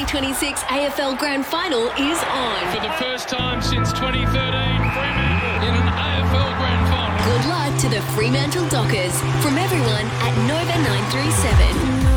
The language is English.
2026 AFL Grand Final is on. For the first time since 2013, Fremantle in an AFL Grand Final. Good luck to the Fremantle Dockers from everyone at Nova 937.